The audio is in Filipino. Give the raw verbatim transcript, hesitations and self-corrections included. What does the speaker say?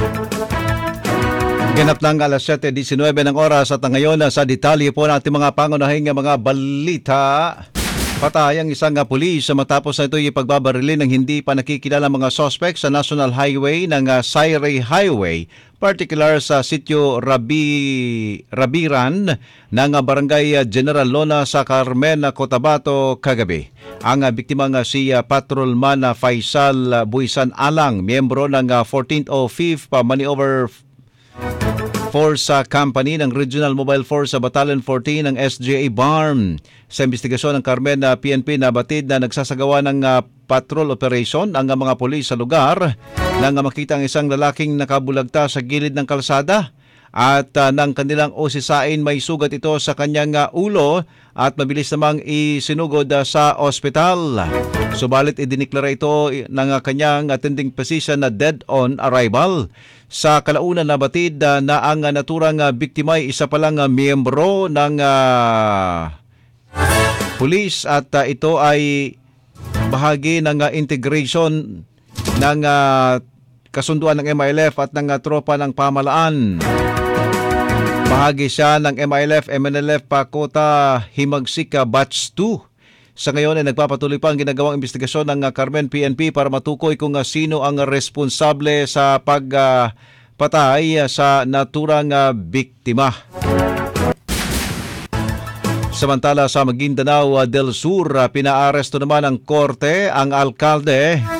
Ganap ng alas siyete dinuwebe ng oras at ngayon sa detalye po natin mga pangunahing mga balita. Patay ang isang pulis matapos na ito ipagbabarilin ng hindi pa nakikilala mga suspect sa National Highway ng Sayre Highway, particular sa sitio Rabi, Rabiran ng Barangay General Lona sa Carmen, Cotabato kagabi. Ang biktima nga si Patrolman Faisal Buisan Alang, miyembro ng fourteenth o fifth Maneuver Force Company ng Regional Mobile Force sa Battalion fourteen ng S G A B A R M. Sa investigasyon ng Carmen na P N P na batid na nagsasagawa ng uh, patrol operation ang uh, mga pulis sa lugar nang uh, makita ang isang lalaking nakabulagta sa gilid ng kalsada at uh, ng kanilang usisain may sugat ito sa kanyang uh, ulo at mabilis namang isinugod uh, sa ospital. Subalit idiniklara ito ng uh, kanyang attending physician na dead on arrival. Sa kalaunan na batid uh, na ang uh, naturang uh, biktima ay isa palang uh, miyembro ng uh, pulis at uh, ito ay bahagi ng uh, integration ng uh, kasunduan ng M I L F at ng uh, tropa ng pamalaan. Bahagi siya ng M I L F, M N L F, Pakota, Himagsika, Batch two. Sa ngayon ay nagpapatuloy pa ang ginagawang investigasyon ng Carmen P N P para matukoy kung sino ang responsable sa pagpatay uh, sa naturang uh, biktima. Samantala sa Maguindanao del Sur, uh, pinaaresto naman ng korte ang alkalde